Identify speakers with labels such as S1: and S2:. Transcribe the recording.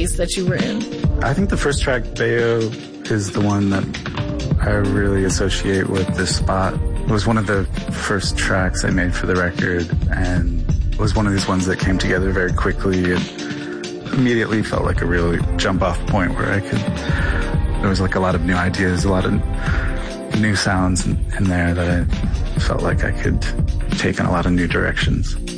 S1: space that you were in?
S2: I think the first track, Bayo, is the one that I really associate with this spot. It was one of the first tracks I made for the record, and it was one of these ones that came together very quickly. It immediately felt like a really jump-off point where there was like a lot of new ideas, a lot of new sounds in there that I felt like I could take in a lot of new directions.